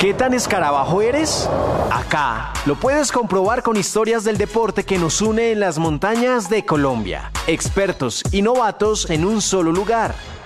¿Qué tan escarabajo eres? Acá lo puedes comprobar con historias del deporte que nos une en las montañas de Colombia. Expertos y novatos en un solo lugar.